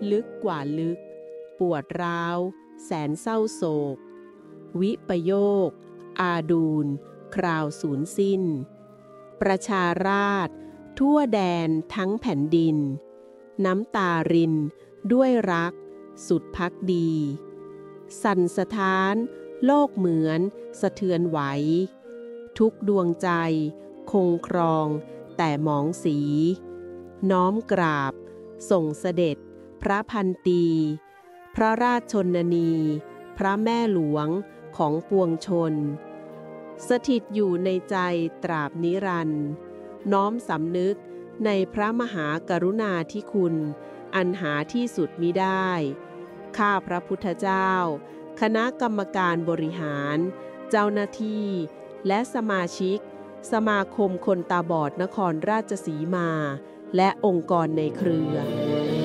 ลึกกว่าลึกปวดร้าวแสนเศร้าโศกวิปโยคอาดูลคราวสูญสิ้นประชาราษฎร์ทั่วแดนทั้งแผ่นดินน้ำตารินด้วยรักสุดพักดีสั่นสะท้านโลกเหมือนสะเทือนไหวทุกดวงใจคงครองแต่หมองสีน้อมกราบส่งเสด็จพระพันตีพระราชชนนีพระแม่หลวงของปวงชนสถิตอยู่ในใจตราบนิรันดร์น้อมสำนึกในพระมหากรุณาธิคุณอันหาที่สุดมิได้ข้าพระพุทธเจ้าคณะกรรมการบริหารเจ้าหน้าที่และสมาชิกสมาคมคนตาบอดนครราชสีมาและองค์กรในเครือ